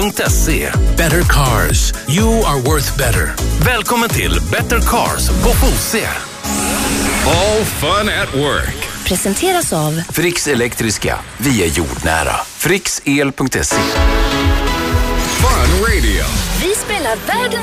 Fotse.se. Better cars. You are worth better. Välkommen till Better Cars på Fotse. All fun at work. Presenteras av Fricks Elektriska. Vi är jordnära. Fricksel.se. Fun radio. Vi spelar världens